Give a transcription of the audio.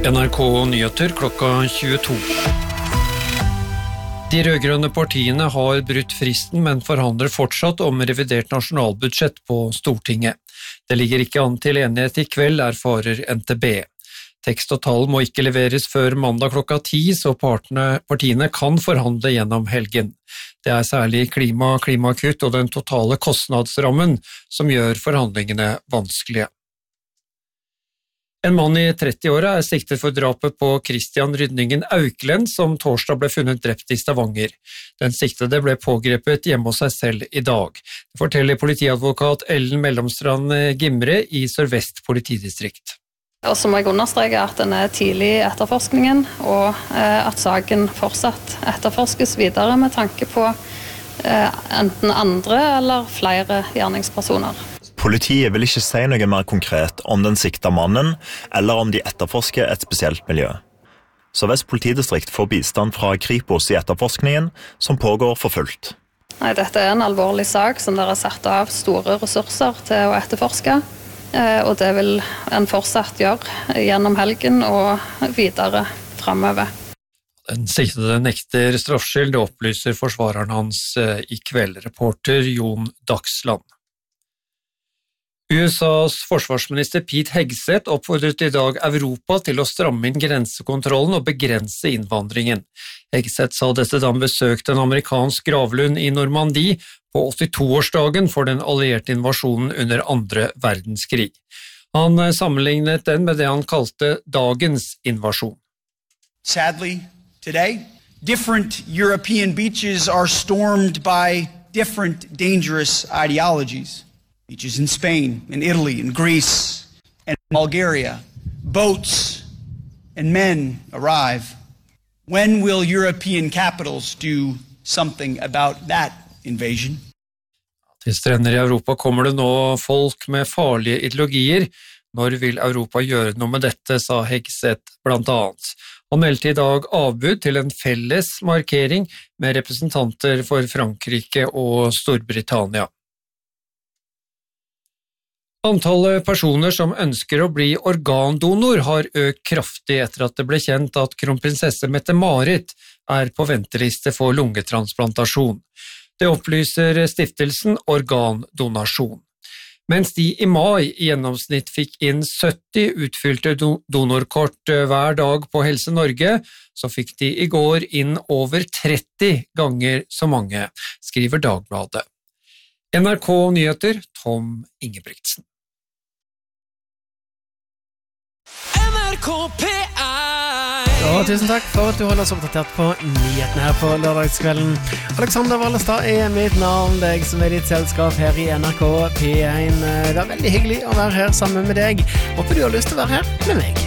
NRK Nyheter klokka 22. De rødgrønne partiene har brutt fristen, men forhandler fortsatt om revidert nasjonalbudsjett på Stortinget. Det ligger ikke an til enighet i kveld, erfarer NTB. Tekst og tall må ikke leveres før mandag klokka 10, så partiene kan forhandle gjennom helgen. Det er særlig klimakutt og den totale kostnadsrammen som gjør forhandlingene vanskelige. En mann i 30-åra er siktet for drapet på Christian Rydningen Auklend, som torsdag ble funnet drept i Stavanger. Den siktede ble pågrepet hjemme hos seg selv i dag. Det forteller politiadvokat Ellen Mellomstrand Gimre i Sør-Vest politidistrikt. Og så må jeg understreke at den er tidlig i etterforskningen, og at saken fortsatt etterforskes videre med tanke på enten andre eller flere gjerningspersoner. Politiet vil ikke si noe mer konkret om den sikta mannen, eller om de etterforsker et spesielt miljø. Sør-Vest politidistrikt får bistand fra Kripos i etterforskningen, som pågår for fullt. Nei, dette er en alvorlig sak som dere har satt av store ressurser til å etterforske, og det vil en fortsatt gjøre gjennom helgen og videre fremover. Den siktede nekter straffskyld, det opplyser forsvareren hans i kveld, reporter Jon Dagsland. USAs forsvarsminister Pete Hegseth oppfordret i dag Europa til å stramme inn grensekontrollen og begrense innvandringen. Hegseth sa dette da han besøkte en amerikansk gravlund i Normandie på 82-årsdagen for den allierte invasjonen under andre verdenskrig. Han sammenlignet den med det han kalte dagens invasjon. Sadly, today, different European beaches are stormed by different dangerous ideologies. Beaches in Spain, in Italy, in Greece, and Bulgaria. Boats and men arrive. When will European capitals do something about that invasion? Til strender i Europa kommer det nå folk med farlige ideologier. Når vil Europa gjøre noe med dette, sa Hegseth blant annet. Han meldte i dag avbud til en felles markering med representanter for Frankrike og Storbritannia. Antallet personer som ønsker å bli organdonor har økt kraftig etter at det ble kjent at kronprinsesse Mette-Marit er på venteliste for lungetransplantasjon. Det opplyser stiftelsen Organdonasjon. Mens de i mai i gjennomsnitt fikk inn 70 utfylte donorkort hver dag på Helse Norge, så fikk de i går inn over 30 ganger så mange, skriver Dagbladet. NRK Nyheter, Tom Ingebrigtsen. Tusen takk for at du holder oss oppdatert på nyhetene her på lørdagskvelden. Alexander Wallestad er mitt navn, deg som er ditt selskap her i NRK P1. Det er veldig hyggelig å være her sammen med deg. Håper du har lyst til å være her med meg.